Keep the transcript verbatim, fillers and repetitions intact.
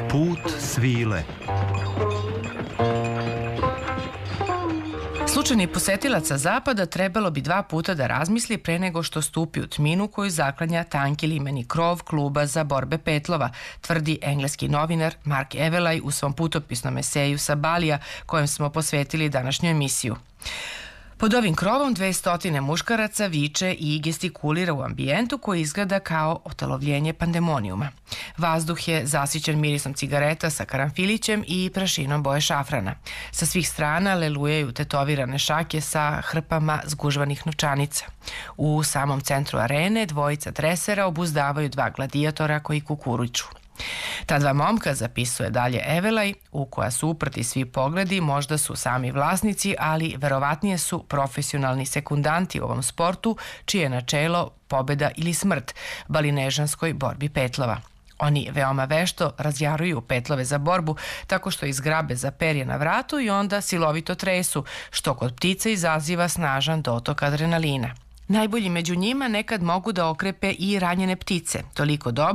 Put svile. Slučajni posetilac sa zapada trebalo bi dva puta da razmisli pre nego što stupi u tminu koju zaklanja tanki limeni krov kluba za borbe petlova, tvrdi engleski novinar Mark Evelaj u svom putopisnom eseju sa Balija kojem smo posvetili današnju emisiju. Pod ovim krovom dvestotine muškaraca viče i gestikulira u ambijentu koji izgleda kao otelovljenje pandemonijuma. Vazduh je zasićen mirisom cigareta sa karanfilićem i prašinom boje šafrana. Sa svih strana lelujaju tetovirane šake sa hrpama zgužvanih novčanica. U samom centru arene dvojica dresera obuzdavaju dva gladijatora koji kukuruču. Ta dva momka, zapisuje dalje Evelaj, u koja su uprti svi pogledi, možda su sami vlasnici, ali verovatnije su profesionalni sekundanti u ovom sportu, čije je načelo pobeda ili smrt, balinežanskoj borbi petlova. Oni veoma vešto razjaruju petlove za borbu tako što izgrabe za perje na vratu i onda silovito tresu, što kod ptica izaziva snažan dotok adrenalina. Najbolji među njima nekad mogu da okrepe i ranjene ptice, toliko dobro